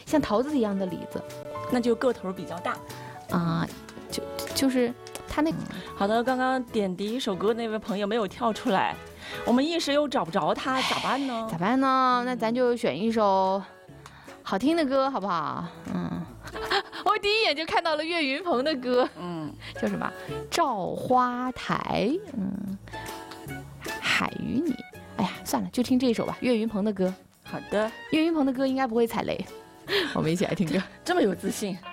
像桃子一样的李子， 那就个头比较大啊、就是他那。 好的，刚刚点第一首歌那位朋友没有跳出来，我们一时又找不着他，咋办呢？ 咋办呢？那咱就选一首好听的歌，好不好？我第一眼就看到了岳云鹏的歌，叫什么？照花台，海与你。哎呀，算了，就听这首吧，岳云鹏的歌。 好的， 岳云鹏的歌应该不会踩雷，我们一起来听歌。 这么有自信。